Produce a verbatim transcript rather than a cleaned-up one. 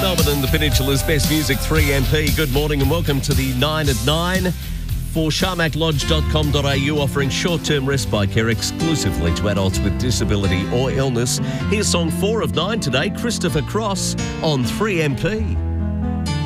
Melbourne and the Peninsula's best music, three M P. Good morning and welcome to the nine at nine for sharmac lodge dot com dot a u, offering short-term respite care exclusively to adults with disability or illness. Here's song four of nine today, Christopher Cross on three M P.